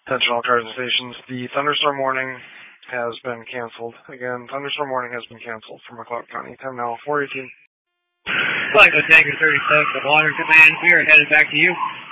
Attention all cars and stations. The thunderstorm warning has been canceled. Again, thunderstorm warning has been canceled for McLeod County. Time now, 4:18. Flight Tanker 36, the water command. We are headed back to you.